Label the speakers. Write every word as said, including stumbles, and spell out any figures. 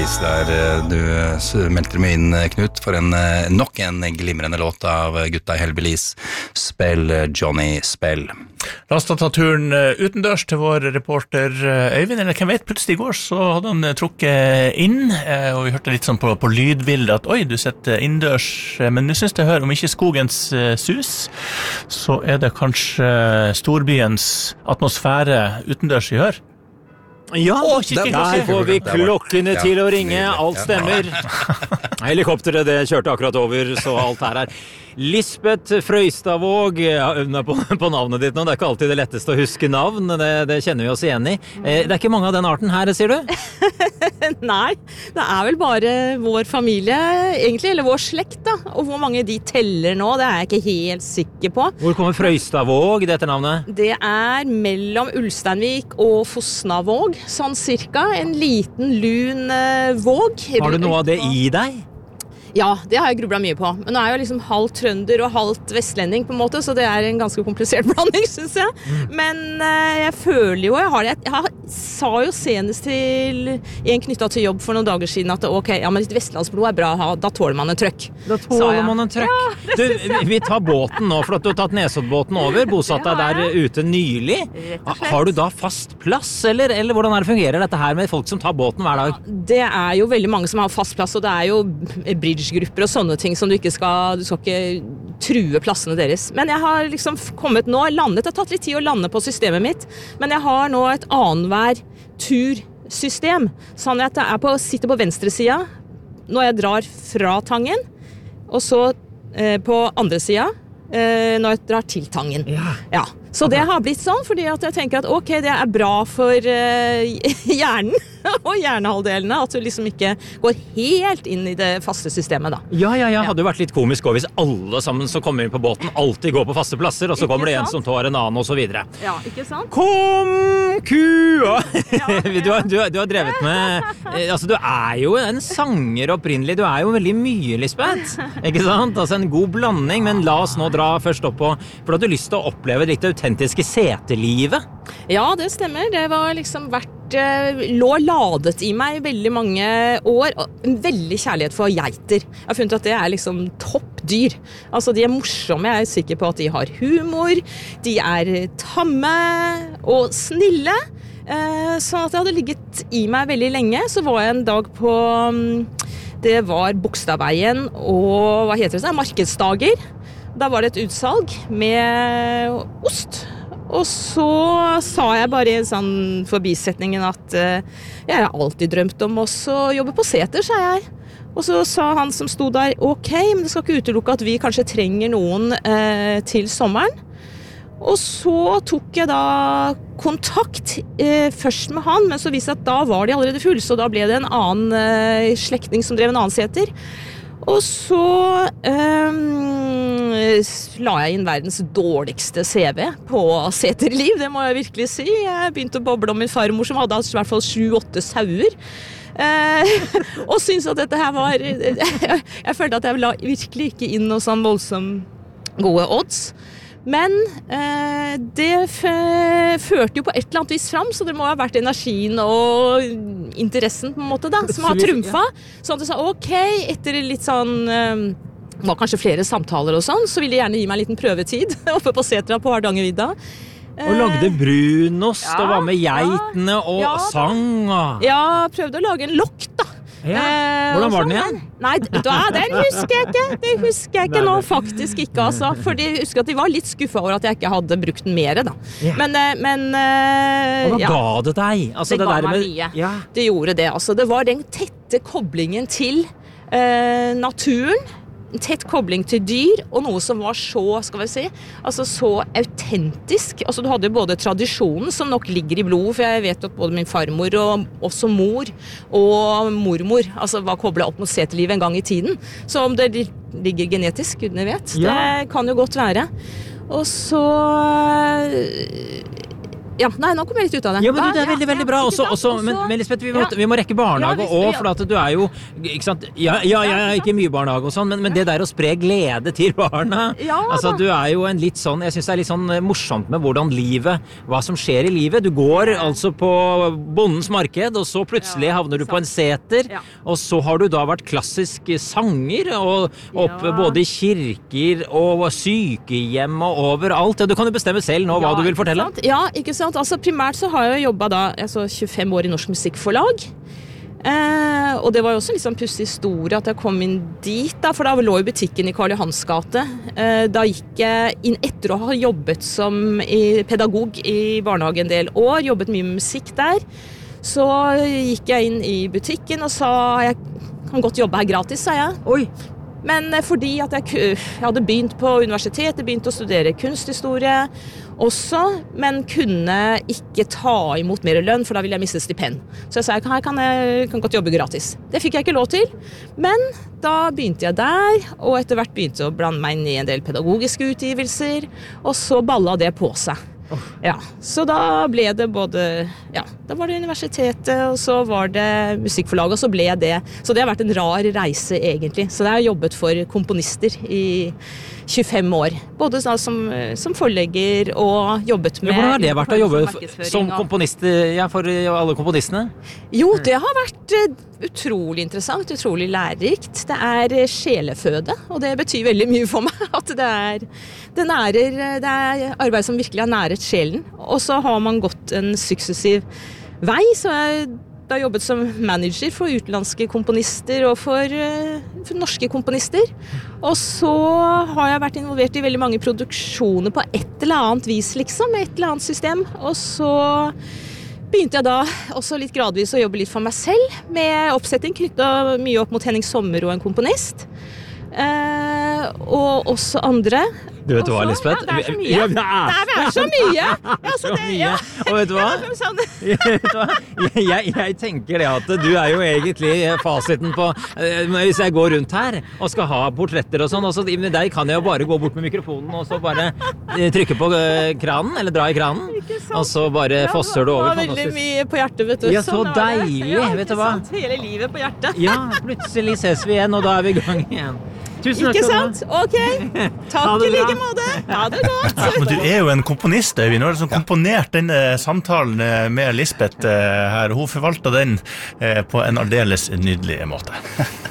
Speaker 1: Helbellis der du meldte meg inn, Knut, for en nok en glimrende låt av gutta i Helbellis. Spill, Johnny, spill.
Speaker 2: La oss ta turen utendørs til vår reporter Øyvind, eller hvem vet, plutselig i går så hadde han trukket inn, og vi hørte litt sånn på, på lydbildet at oi, du sitter inndørs, men nå synes jeg hører om ikke skogens sus, så er det kanskje storbyens atmosfære utendørs vi hører.
Speaker 3: Ja,
Speaker 2: Åh,
Speaker 3: der, der får vi klokkene til å ringe, alt stemmer. Helikopteret det kjørte akkurat over, så alt her er. Lisbeth Frøystadvåg, jeg øvner på, på navnet ditt nå, det er ikke alltid det letteste å huske navn, det, det kjenner vi oss igjen i. Det er ikke mange av den arten her, sier du?
Speaker 4: Nei, det er vel bare vår familie, egentlig, eller vår slekt da, og hvor mange de teller nå, det er jeg ikke helt sikker på.
Speaker 3: Hvor kommer Frøystadvåg, dette navnet?
Speaker 4: Det er mellom Ulsteinvik og Fosnavåg, sånn cirka, en liten lun uh, våg.
Speaker 3: Har du noe av det i deg?
Speaker 4: Ja, det har jeg grublet mye på. Men nå er jeg jo liksom halvt trønder og halvt vestlending på en måte, så det er en ganske komplisert blanding, synes jeg. Mm. Men eh, jeg føler jo, jeg har det, jeg har, sa jo senest til en knyttet til jobb for noen dager siden at ok, ja, men litt vestlandsblod er bra å ha, da tåler man en trøkk.
Speaker 3: Da tåler man en trøkk. Ja, du, vi tar båten nå, for at du har tatt Nesoddbåten over, bosatt deg der ute nylig. Har du da fast plass, eller, eller hvordan er det fungerer dette her med folk som tar båten hver dag?
Speaker 4: Det er jo veldig mange som har fast plass, og det er jo bridge grupper og sånne ting som du ikke skal, du skal ikke true plassene deres. Men jeg har liksom kommet nå, landet, det har tatt litt tid å lande på systemet mitt, men jeg har nå et annenhver tursystem, sånn at jeg er på, sitter på venstre sida når jeg drar fra Tangen, og så eh, på andre sida eh, når jeg drar til Tangen.
Speaker 3: Ja.
Speaker 4: Ja. Så det har blitt sånn, fordi at jeg tenker at ok, det er bra for uh, hjernen og hjernehalvdelene, at du liksom ikke går helt inn i det faste systemet da.
Speaker 3: Ja, ja, ja, hadde jo vært litt komisk også hvis alle sammen som kommer inn på båten alltid går på faste plasser, og så ikke kommer det en sant? Som tar en annen og så videre.
Speaker 4: Ja, ikke sant?
Speaker 3: Kom, kua!
Speaker 4: Ja, ja.
Speaker 3: Du, har, du, har, du har drevet med, altså du er jo en sanger opprinnelig, du er jo veldig mye, Lisbeth, ikke sant? Altså en god blanding, men la oss nå dra først opp på, for du har lyst til å oppleve litt autentiske setelivet.
Speaker 4: Ja, det stemmer. Det var liksom vært, lå ladet i meg veldig mange år, og en veldig kjærlighet for geiter. Jeg har funnet at det er liksom toppdyr. Altså, de er morsomme, jeg er sikker på at de har humor, de er tamme og snille. Sånn at det hadde ligget i meg veldig lenge. Så var jeg en dag på, det var Bogstadveien og, hva heter det, markedsdager. Da var det et utsalg med ost. Og så sa jeg bare i en sånn forbisetningen at uh, jeg har alltid drømt om også å jobbe på seter, sa jeg. Og så sa han som stod der, ok, men det skal ikke utelukke at vi kanskje trenger noen uh, til sommeren. Og så tok jeg da kontakt uh, først med han, men så viste det at da var de allerede full, så da ble det en annen uh, slektning som drev en annen seter. Og så um, la jeg inn verdens dårligste C V på seterliv, det må jeg virkelig si. Jeg begynte å boble om min farmor som hadde i hvert fall sju-åtte sauer. Uh, og syntes at dette her var... Jeg, jeg følte at jeg la virkelig ikke inn noe sånn voldsomt gode odds. Men eh, det f- førte jo på et eller annet vis fram, så det må ha vært energien og interessen på en måte da, som har trumfa. Sånn at du sa, ok, etter litt sånn, eh, var kanskje flere samtaler og sånn, så ville de gjerne gi meg en liten prøvetid oppe på Setra på Hardangervidda.
Speaker 3: Og lagde brunost ja, og var med geitene og
Speaker 4: ja,
Speaker 3: sang. Og...
Speaker 4: Ja, prøvde å lage en lokk da.
Speaker 3: Ja. Hvordan var den igjen?
Speaker 4: Nei, da, den husker jeg ikke. Det husker jeg ikke nå, faktisk ikke, altså. For jeg husker at de var litt skuffet over at jeg ikke hadde brukt den mer, da.
Speaker 3: Ja.
Speaker 4: Men, men
Speaker 3: og hva
Speaker 4: ja.
Speaker 3: ga det deg? Altså,
Speaker 4: det,
Speaker 3: det
Speaker 4: ga
Speaker 3: der
Speaker 4: meg
Speaker 3: med...
Speaker 4: mye.
Speaker 3: Ja.
Speaker 4: Det gjorde det, altså. Det var den tette koblingen til eh, naturen, en tett kobling til dyr, og noe som var så, skal vi si, altså så autentisk. Altså du hadde både tradisjonen som nok ligger i blod, for jeg vet at både min farmor og også mor og mormor altså var koblet opp mot seterlivet en gang i tiden. Så om det ligger genetisk, gudene vet, ja. Det kan jo godt være. Og så Ja, nei, nå kommer jeg litt ut av det.
Speaker 3: Ja, men du, det er veldig, veldig bra. Også, også, men, men Lisbeth, vi må, vi må rekke barnehage
Speaker 4: Ja, hvis-
Speaker 3: også, for at du er jo, ikke sant? Ja, ja, ja, ja, ikke mye barnehage og sånn, men, men det der å spre glede til barna,
Speaker 4: Ja,
Speaker 3: altså
Speaker 4: da.
Speaker 3: du er jo en litt sånn, jeg synes det er litt sånn morsomt med hvordan livet, hva som skjer i livet. Du går altså på bondens marked, og så plutselig
Speaker 4: Ja,
Speaker 3: havner du på en
Speaker 4: sant.
Speaker 3: seter,
Speaker 4: Ja.
Speaker 3: og så har du da vært klassisk sanger, og opp
Speaker 4: Ja.
Speaker 3: både i kirker og sykehjem og overalt. Ja, du kan jo bestemme selv nå hva
Speaker 4: Ja,
Speaker 3: du vil
Speaker 4: ikke
Speaker 3: fortelle.
Speaker 4: sant? Ja, ikke sant. Altså, primært så har jeg jobbet da altså, tjuefem år i Norsk Musikkforlag. Eh, og det var jo også en litt sånn pussig historie at jeg kom inn dit, da, for da lå jo butikken i Karl Johans gate. Eh, da gikk jeg inn etter å ha jobbet som i, pedagog i barnehage en del år, jobbet mye med musikk der. Så gikk jeg inn i butikken og sa jeg kan godt jobbe her gratis, sa jeg.
Speaker 3: Oi!
Speaker 4: Men fordi at jeg, ku- jeg hadde begynt på universitetet, begynt å studere kunsthistorie også, men kunne ikke ta imot mer lønn, for da ville jeg miste stipend. Så jeg sa jeg kan, jeg kan, jeg kan godt jobbe gratis. Det fikk jeg ikke lov til, men da begynte jeg der, og etter hvert begynte jeg å blande meg inn i en del pedagogiske utgivelser, og så balla det på seg. Ja, så da ble det både, ja, da var det universitetet, og så var det musikkforlaget, og så ble det, så det har vært en rar reise egentlig. Så jeg har jobbet for komponister i tjuefem år, både da som, som forlegger og jobbet med...
Speaker 3: Men hvordan har det vært å jobbe
Speaker 4: markedsføring
Speaker 3: som
Speaker 4: og-
Speaker 3: komponist ja, for alle komponistene?
Speaker 4: Jo, det har vært eh, utrolig interessant, utrolig lærerikt. Det er eh, sjeleføde, og det betyr veldig mye for meg. At det er, det nærer, det er arbeid som virkelig har næret sjelen. Og så har man gått en suksessiv vei, så jeg har jobbet som manager for utenlandske komponister og for, eh, for norske komponister. Og så har jeg vært involvert i veldig mange produksjoner på et eller annet vis, liksom, med et eller annet system. Og så begynte jeg da også litt gradvis å jobbe litt for meg selv, med oppsetting knyttet mye opp mot Henning Sommer og en komponist. Eh, og også andre.
Speaker 3: Du vet hva,
Speaker 4: Også-
Speaker 3: Lisbeth?
Speaker 4: Ja, det er så mye.
Speaker 3: Ja, det er,
Speaker 4: Det er så mye! Ja,
Speaker 3: så
Speaker 4: det-
Speaker 3: mye.
Speaker 4: ja.
Speaker 3: Og vet du hva?
Speaker 4: Ja, sånn.
Speaker 3: Vet du hva? Jeg, jeg tenker det at du er jo egentlig fasiten på eh, hvis jeg går rundt her og skal ha portretter og sånn, og så, med deg kan jeg jo bare gå bort med mikrofonen og så bare eh, trykke på eh, kranen, eller dra i kranen,
Speaker 4: sant?
Speaker 3: og så bare fosser det over.
Speaker 4: Ja, veldig
Speaker 3: Fantastisk.
Speaker 4: mye på hjertet, vet du.
Speaker 3: Ja, så
Speaker 4: Sånn er det.
Speaker 3: deilig,
Speaker 4: Ja,
Speaker 3: vet du
Speaker 4: ikke
Speaker 3: hva?
Speaker 4: sant? Hele livet på hjertet.
Speaker 3: Ja, plutselig ses vi igjen, og da er vi i gang igjen. Tusen takk
Speaker 4: Ikke
Speaker 3: skal du ha.
Speaker 4: sant? Ok.
Speaker 3: Ha
Speaker 4: Takk
Speaker 3: det
Speaker 4: i
Speaker 3: bra.
Speaker 4: like måte. Ha det godt.
Speaker 2: Ja, men du er jo en komponist, Øyvind. Du har liksom komponert denne samtalen eh, med Lisbeth eh, her. Hun forvalter den eh, på en aldeles nydelig måte.